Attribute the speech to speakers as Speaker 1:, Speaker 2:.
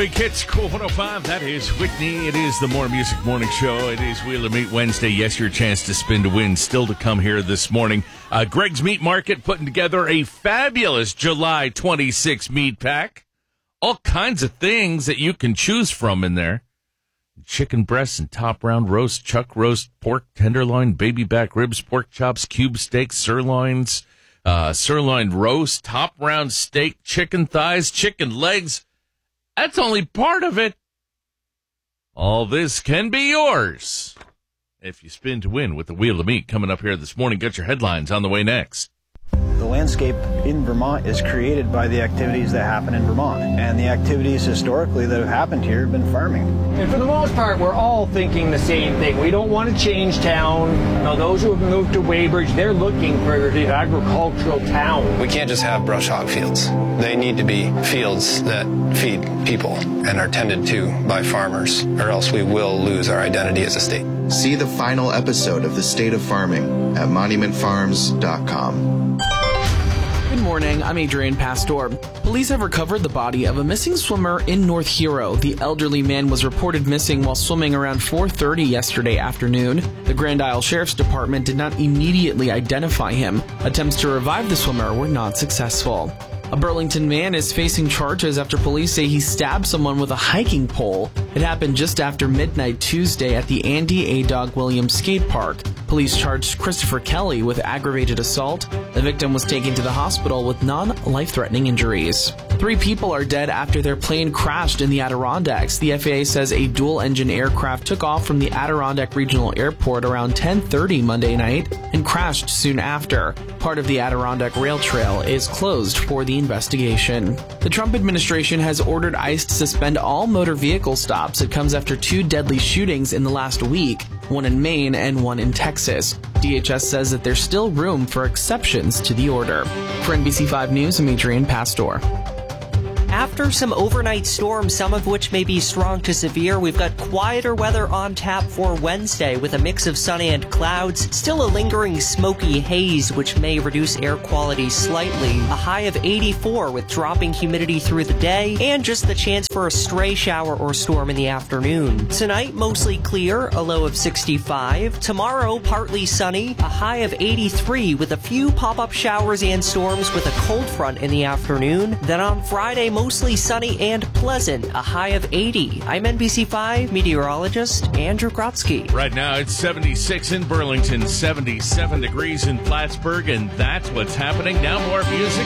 Speaker 1: Big Hits, Cool 105. That is Whitney. It is the More Music Morning Show. It is Wheel of Meat Wednesday. Yes, your chance to spin to win still to come here this morning. Greg's Meat Market putting together a fabulous July 26 meat pack. All kinds of things that you can choose from in there. Chicken breasts and top round roast, chuck roast, pork tenderloin, baby back ribs, pork chops, cube steaks, sirloins, sirloin roast, top round steak, chicken thighs, chicken legs. That's only part of it. All this can be yours if you spin to win with the Wheel of Meat coming up here this morning. Get your headlines on the way next.
Speaker 2: The landscape in Vermont is created by the activities that happen in Vermont. And the activities historically that have happened here have been farming.
Speaker 3: And for the most part, we're all thinking the same thing. We don't want to change town. Now, those who have moved to Weybridge, they're looking for the agricultural town.
Speaker 4: We can't just have brush hog fields. They need to be fields that feed people and are tended to by farmers, or else we will lose our identity as a state.
Speaker 5: See the final episode of The State of Farming at monumentfarms.com.
Speaker 6: Good morning, I'm Adrian Pastor. Police have recovered the body of a missing swimmer in North Hero. The elderly man was reported missing while swimming around 4:30 yesterday afternoon. The Grand Isle Sheriff's Department did not immediately identify him. Attempts to revive the swimmer were not successful. A Burlington man is facing charges after police say he stabbed someone with a hiking pole. It happened just after midnight Tuesday at the Andy A. Dog Williams skate park. Police charged Christopher Kelly with aggravated assault. The victim was taken to the hospital with non-life-threatening injuries. 3 people are dead after their plane crashed in the Adirondacks. The FAA says a dual-engine aircraft took off from the Adirondack Regional Airport around 10:30 Monday night and crashed soon after. Part of the Adirondack Rail Trail is closed for the investigation. The Trump administration has ordered ICE to suspend all motor vehicle stops. It comes after 2 deadly shootings in the last week, one in Maine and one in Texas. DHS says that there's still room for exceptions to the order. For NBC5 News, I'm Adrian Pastor.
Speaker 7: After some overnight storms, some of which may be strong to severe, we've got quieter weather on tap for Wednesday with a mix of sun and clouds. Still a lingering smoky haze, which may reduce air quality slightly. A high of 84 with dropping humidity through the day and just the chance for a stray shower or storm in the afternoon. Tonight, mostly clear, a low of 65. Tomorrow, partly sunny, a high of 83 with a few pop-up showers and storms with a cold front in the afternoon. Then on Friday, mostly sunny and pleasant, a high of 80. I'm NBC5 meteorologist Andrew Grotsky.
Speaker 1: Right now, it's 76 in Burlington, 77 degrees in Plattsburgh, and that's what's happening. Now more music.